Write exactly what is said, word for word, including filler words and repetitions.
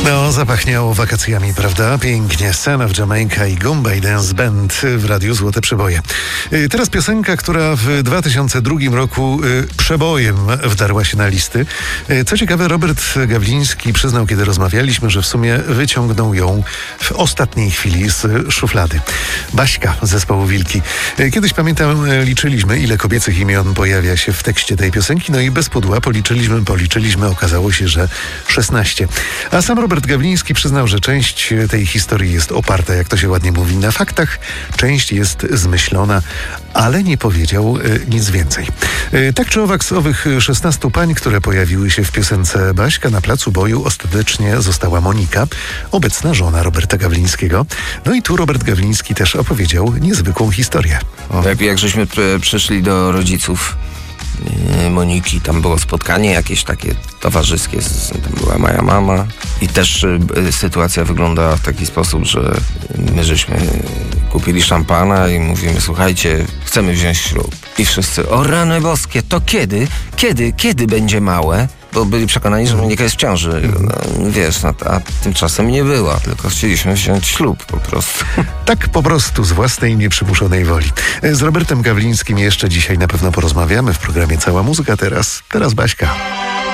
No, zapachniało wakacjami, prawda? Pięknie. Son of Jamaica i Goombay Dance Band w Radiu Złote Przeboje. Y, Teraz piosenka, która w dwa tysiące drugim roku y, przebojem wdarła się na listy. Y, Co ciekawe, Robert Gawliński przyznał, kiedy rozmawialiśmy, że w sumie wyciągnął ją w ostatniej chwili z szuflady. Baśka z zespołu Wilki. Y, Kiedyś, pamiętam, y, liczyliśmy, ile kobiecych imion pojawia się w tekście tej piosenki, no i bez pudła policzyliśmy, policzyliśmy, okazało się, że szesnaście. A sam Robert Gawliński przyznał, że część tej historii jest oparta, jak to się ładnie mówi, na faktach, część jest zmyślona, ale nie powiedział y, nic więcej. Y, tak czy owak, z owych szesnastu pań, które pojawiły się w piosence Baśka, na placu boju ostatecznie została Monika, obecna żona Roberta Gawlińskiego. No i tu Robert Gawliński też opowiedział niezwykłą historię. O. Jak, jak żeśmy p- przyszli do rodziców yy, Moniki, tam było spotkanie jakieś takie towarzyskie, z, tam była moja mama i też yy, sytuacja wyglądała w taki sposób, że my żeśmy kupili szampana i mówimy, słuchajcie, chcemy wziąć ślub. I wszyscy, o rany boskie, to kiedy? Kiedy? Kiedy będzie małe? Bo byli przekonani, że Monika jest w ciąży. No, wiesz, no, a tymczasem nie była, tylko chcieliśmy wziąć ślub po prostu. Tak po prostu, z własnej nieprzymuszonej woli. Z Robertem Gawlińskim jeszcze dzisiaj na pewno porozmawiamy w programie Cała Muzyka. Teraz, teraz Baśka.